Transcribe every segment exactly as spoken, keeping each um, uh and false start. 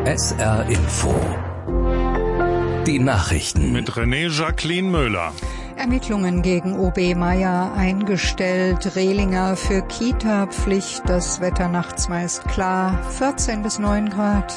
S R Info. Die Nachrichten. Mit René Jacqueline Möller. Ermittlungen gegen O B Meier eingestellt. Rehlinger für Kita-Pflicht. Das Wetter nachts meist klar. vierzehn bis neun Grad.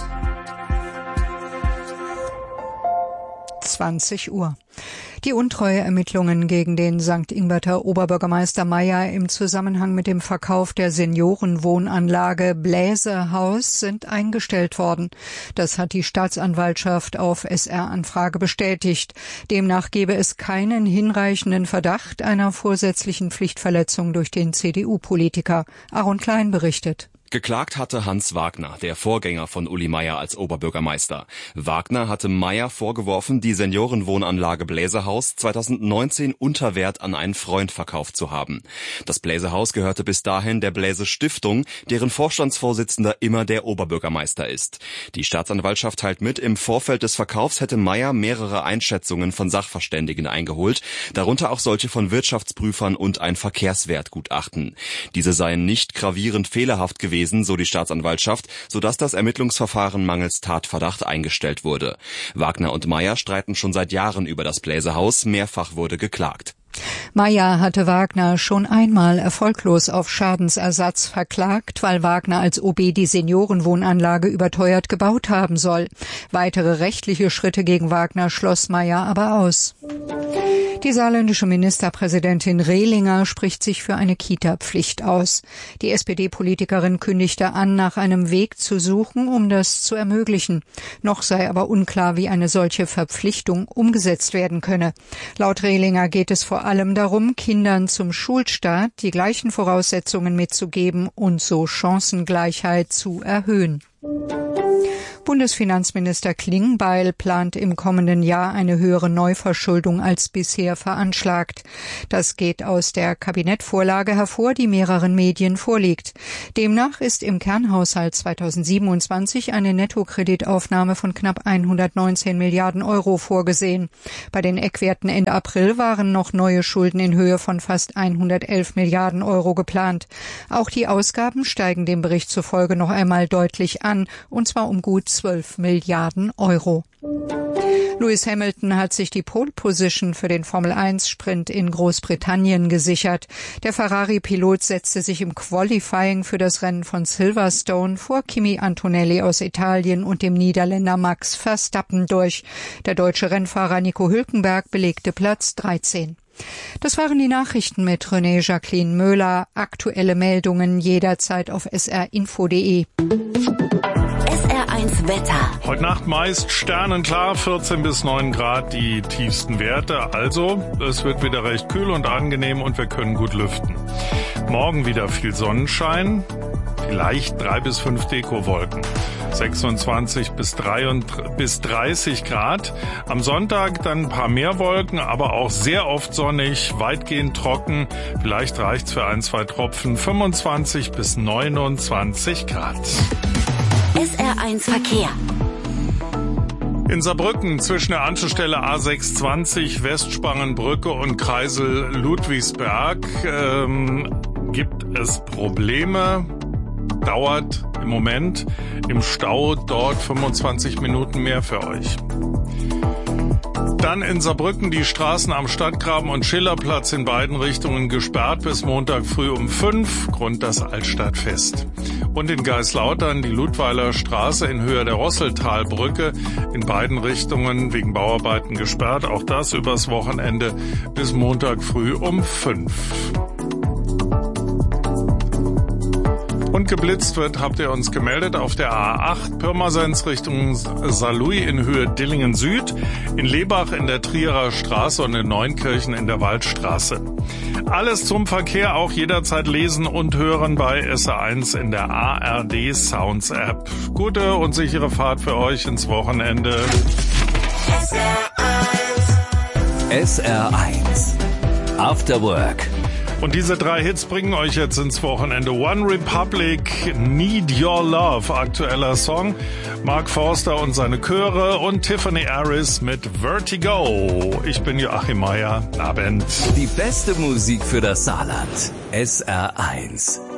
zwanzig Uhr. Die Untreueermittlungen gegen den Sankt Ingberter Oberbürgermeister Meier im Zusammenhang mit dem Verkauf der Seniorenwohnanlage Bläsehaus sind eingestellt worden. Das hat die Staatsanwaltschaft auf S R-Anfrage bestätigt. Demnach gebe es keinen hinreichenden Verdacht einer vorsätzlichen Pflichtverletzung durch den C D U-Politiker. Aaron Klein berichtet. Geklagt hatte Hans Wagner, der Vorgänger von Uli Meier als Oberbürgermeister. Wagner hatte Meier vorgeworfen, die Seniorenwohnanlage Bläsehaus zweitausendneunzehn unter Wert an einen Freund verkauft zu haben. Das Bläsehaus gehörte bis dahin der Bläse Stiftung, deren Vorstandsvorsitzender immer der Oberbürgermeister ist. Die Staatsanwaltschaft teilt mit, im Vorfeld des Verkaufs hätte Meier mehrere Einschätzungen von Sachverständigen eingeholt, darunter auch solche von Wirtschaftsprüfern und ein Verkehrswertgutachten. Diese seien nicht gravierend fehlerhaft gewesen, so die Staatsanwaltschaft, sodass das Ermittlungsverfahren mangels Tatverdacht eingestellt wurde. Wagner und Meier streiten schon seit Jahren über das Bläsehaus, mehrfach wurde geklagt. Meier hatte Wagner schon einmal erfolglos auf Schadensersatz verklagt, weil Wagner als O B die Seniorenwohnanlage überteuert gebaut haben soll. Weitere rechtliche Schritte gegen Wagner schloss Meier aber aus. Die saarländische Ministerpräsidentin Rehlinger spricht sich für eine Kita-Pflicht aus. Die S P D-Politikerin kündigte an, nach einem Weg zu suchen, um das zu ermöglichen. Noch sei aber unklar, wie eine solche Verpflichtung umgesetzt werden könne. Laut Rehlinger geht es vor allem darum, Kindern zum Schulstart die gleichen Voraussetzungen mitzugeben und so Chancengleichheit zu erhöhen. Bundesfinanzminister Klingbeil plant im kommenden Jahr eine höhere Neuverschuldung als bisher veranschlagt. Das geht aus der Kabinettvorlage hervor, die mehreren Medien vorliegt. Demnach ist im Kernhaushalt zweitausendsiebenundzwanzig eine Nettokreditaufnahme von knapp hundertneunzehn Milliarden Euro vorgesehen. Bei den Eckwerten Ende April waren noch neue Schulden in Höhe von fast hundertelf Milliarden Euro geplant. Auch die Ausgaben steigen dem Bericht zufolge noch einmal deutlich an, und zwar um gut zwölf Milliarden Euro. Lewis Hamilton hat sich die Pole Position für den Formel eins Sprint in Großbritannien gesichert. Der Ferrari-Pilot setzte sich im Qualifying für das Rennen von Silverstone vor Kimi Antonelli aus Italien und dem Niederländer Max Verstappen durch. Der deutsche Rennfahrer Nico Hülkenberg belegte Platz dreizehn. Das waren die Nachrichten mit René Jacqueline Möller. Aktuelle Meldungen jederzeit auf s r info punkt d e. S R eins Wetter. Heute Nacht meist sternenklar, vierzehn bis neun Grad die tiefsten Werte. Also, es wird wieder recht kühl und angenehm und wir können gut lüften. Morgen wieder viel Sonnenschein, vielleicht drei bis fünf Dekowolken. sechsundzwanzig bis dreißig Grad. Am Sonntag dann ein paar mehr Wolken, aber auch sehr oft sonnig, weitgehend trocken. Vielleicht reicht's für ein, zwei Tropfen. fünfundzwanzig bis neunundzwanzig Grad. S R eins Verkehr. In Saarbrücken zwischen der Anschlussstelle A sechshundertzwanzig, Westspangenbrücke und Kreisel Ludwigsberg ähm, gibt es Probleme. Dauert im Moment im Stau dort fünfundzwanzig Minuten mehr für euch. Dann in Saarbrücken die Straßen am Stadtgraben und Schillerplatz in beiden Richtungen gesperrt bis Montag früh um fünf, Grund das Altstadtfest. Und in Geislautern die Ludweiler Straße in Höhe der Rosseltalbrücke in beiden Richtungen wegen Bauarbeiten gesperrt, auch das übers Wochenende bis Montag früh um fünf. Und geblitzt wird, habt ihr uns gemeldet, auf der A acht Pirmasens Richtung Saarlouis in Höhe Dillingen Süd, in Lebach in der Trierer Straße und in Neunkirchen in der Waldstraße. Alles zum Verkehr auch jederzeit lesen und hören bei S R eins in der A R D Sounds App. Gute und sichere Fahrt für euch ins Wochenende. S R eins. S R eins. After Work. Und diese drei Hits bringen euch jetzt ins Wochenende. One Republic, Need Your Love, aktueller Song. Mark Forster und seine Chöre und Tiffany Harris mit Vertigo. Ich bin Joachim Meier. Abend. Die beste Musik für das Saarland. S R eins.